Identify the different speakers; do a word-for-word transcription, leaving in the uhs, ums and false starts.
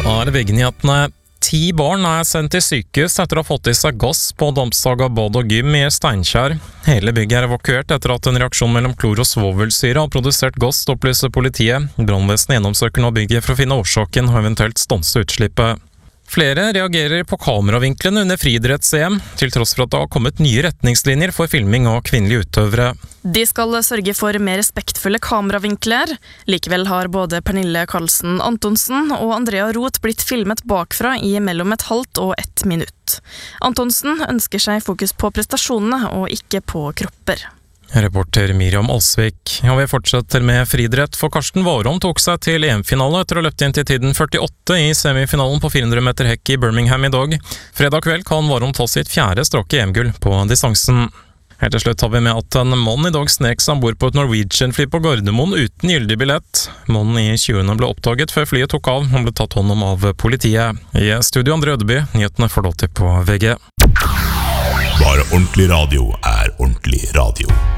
Speaker 1: Har VG-nyhetene. Ti barn er sendt til sykehus etter å ha fått i seg gass på Dampsaga bad og gym i Steinkjer. Hele bygget er evakuert etter at en reaksjon mellom klor og svovelsyre har produsert gass, opplyser politiet. Brannvesenet gjennomsøker nå bygget for å finne årsaken og eventuelt stanse utslippet. Flere reagerer på kameravinklene under friidretts-E M, til tross for at det har kommet nye retningslinjer for filming av kvinnelige utøvere.
Speaker 2: De skal sørge for mer respektfulle kameravinkler. Likevel har både Pernille Karlsen Antonsen og Andrea Roth blitt filmet bakfra i mellom et halvt og ett minutt. Antonsen ønsker seg fokus på prestasjonene og ikke på kropper.
Speaker 1: Reporter Miriam Alsvik. Og vi fortsetter med friidrett, for Karsten Warholm tok seg til E M-finale etter å ha løpt inn til tiden førtiåtte i semifinalen på fire hundre meter hekk i Birmingham i dag. Fredag kveld kan Warholm ta sitt fjerde strake E M-gull på distansen. Helt til slutt har vi med at en mann i dag snek seg ombord på et Norwegian-fly på Gardermoen uten gyldig billett. Mannen i tjuene ble oppdaget før flyet tok av. Han ble tatt hånd om av politiet. I studio Andre Ødeby, nyhetene får du til på V G.
Speaker 3: Bare ordentlig radio er ordentlig radio.